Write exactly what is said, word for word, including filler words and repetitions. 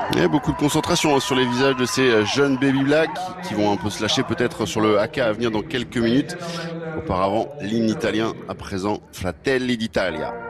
Il y a beaucoup de concentration hein, sur les visages de ces jeunes Baby Black qui vont un peu se lâcher peut-être sur le haka à venir dans quelques minutes. Auparavant, l'hymne italien, à présent Fratelli d'Italia.